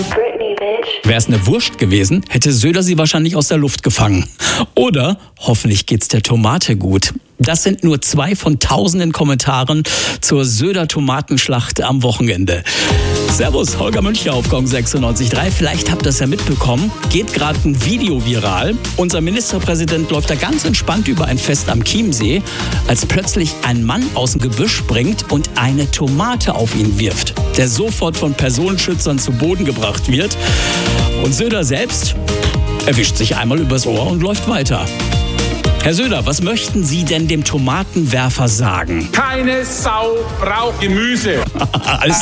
Wäre es eine Wurst gewesen, hätte Söder sie wahrscheinlich aus der Luft gefangen. Oder hoffentlich geht's der Tomate gut. Das sind nur 2 von tausenden Kommentaren zur Söder-Tomatenschlacht am Wochenende. Servus, Holger Münchner auf Gong 96.3. Vielleicht habt ihr es ja mitbekommen, geht gerade ein Video viral. Unser Ministerpräsident läuft da ganz entspannt über ein Fest am Chiemsee, als plötzlich ein Mann aus dem Gebüsch springt und eine Tomate auf ihn wirft, der sofort von Personenschützern zu Boden gebracht wird. Und Söder selbst erwischt sich einmal übers Ohr und läuft weiter. Herr Söder, was möchten Sie denn dem Tomatenwerfer sagen? Keine Sau braucht Gemüse. Alles